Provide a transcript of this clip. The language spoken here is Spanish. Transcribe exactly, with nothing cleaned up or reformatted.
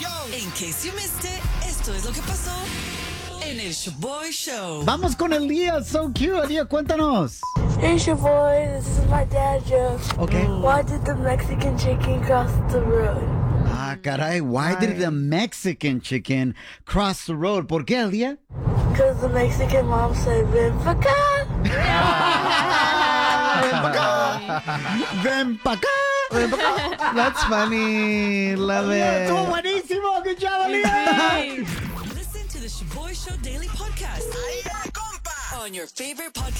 In case you missed it, esto es lo que pasó en el Shaboy Show. Vamos con Elías, so cute. Elías, cuéntanos. Hey, Shaboy, this is my dad, Jeff. Okay. Why did the Mexican chicken cross the road? Ah, caray, why did the Mexican chicken cross the road? ¿Por qué, Elías? Because the Mexican mom said, ven pa' acá. Ven pa' acá. That's funny. Love it. Estuvo buenísimo. Good job, Elías. Listen to the Shaboy Show Daily Podcast on your favorite podcast